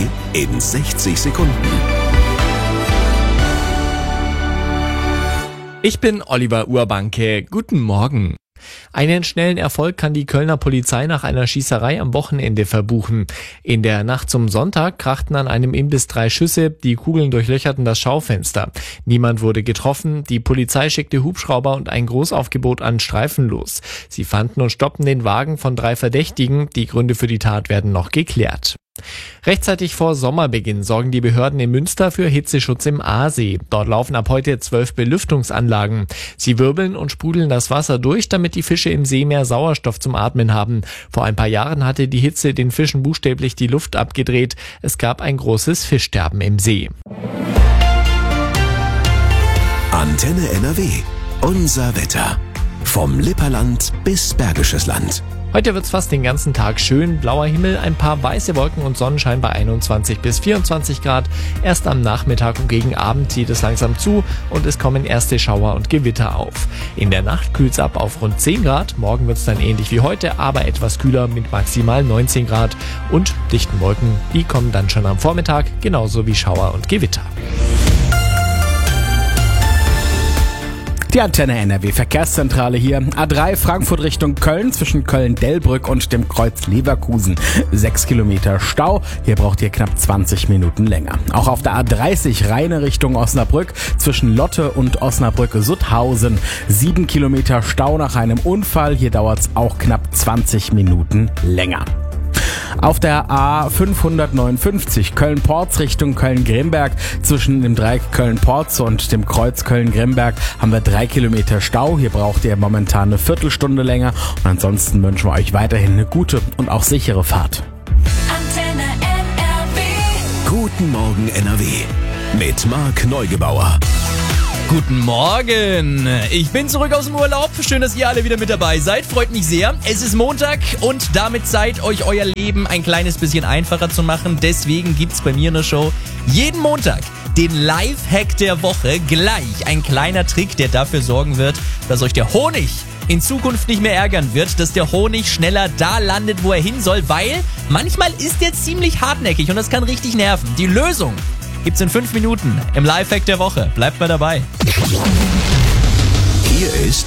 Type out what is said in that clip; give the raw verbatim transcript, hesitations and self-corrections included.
in sechzig Sekunden. Ich bin Oliver Urbanke. Guten Morgen. Einen schnellen Erfolg kann die Kölner Polizei nach einer Schießerei am Wochenende verbuchen. In der Nacht zum Sonntag krachten an einem Imbiss drei Schüsse, die Kugeln durchlöcherten das Schaufenster. Niemand wurde getroffen, die Polizei schickte Hubschrauber und ein Großaufgebot an Streifen los. Sie fanden und stoppten den Wagen von drei Verdächtigen, die Gründe für die Tat werden noch geklärt. Rechtzeitig vor Sommerbeginn sorgen die Behörden in Münster für Hitzeschutz im Aasee. Dort laufen ab heute zwölf Belüftungsanlagen. Sie wirbeln und sprudeln das Wasser durch, damit die Fische im See mehr Sauerstoff zum Atmen haben. Vor ein paar Jahren hatte die Hitze den Fischen buchstäblich die Luft abgedreht. Es gab ein großes Fischsterben im See. Antenne N R W. Unser Wetter. Vom Lipperland bis Bergisches Land. Heute wird's fast den ganzen Tag schön, blauer Himmel, ein paar weiße Wolken und Sonnenschein bei einundzwanzig bis vierundzwanzig Grad. Erst am Nachmittag und gegen Abend zieht es langsam zu und es kommen erste Schauer und Gewitter auf. In der Nacht kühlt's ab auf rund zehn Grad, morgen wird's dann ähnlich wie heute, aber etwas kühler mit maximal neunzehn Grad. Und dichten Wolken, die kommen dann schon am Vormittag, genauso wie Schauer und Gewitter. Die Antenne N R W Verkehrszentrale hier. A drei Frankfurt Richtung Köln zwischen Köln-Dellbrück und dem Kreuz Leverkusen. Sechs Kilometer Stau. Hier braucht ihr knapp zwanzig Minuten länger. Auch auf der A dreißig Rheine Richtung Osnabrück zwischen Lotte und Osnabrück-Sutthausen. Sieben Kilometer Stau nach einem Unfall. Hier dauert's auch knapp zwanzig Minuten länger. Auf der A fünfhundertneunundfünfzig Köln-Porz Richtung Köln-Grimberg zwischen dem Dreieck Köln-Porz und dem Kreuz Köln-Grimberg haben wir drei Kilometer Stau. Hier braucht ihr momentan eine Viertelstunde länger. Und ansonsten wünschen wir euch weiterhin eine gute und auch sichere Fahrt. Antenne N R W. Guten Morgen N R W. Mit Marc Neugebauer. Guten Morgen, ich bin zurück aus dem Urlaub. Schön, dass ihr alle wieder mit dabei seid. Freut mich sehr. Es ist Montag und damit Zeit, euch euer Leben ein kleines bisschen einfacher zu machen. Deswegen gibt's bei mir in der Show jeden Montag den Live-Hack der Woche. Gleich ein kleiner Trick, der dafür sorgen wird, dass euch der Honig in Zukunft nicht mehr ärgern wird, dass der Honig schneller da landet, wo er hin soll, weil manchmal ist der ziemlich hartnäckig und das kann richtig nerven. Die Lösung gibt's in fünf Minuten im Lifehack der Woche. Bleibt mal dabei. Hier ist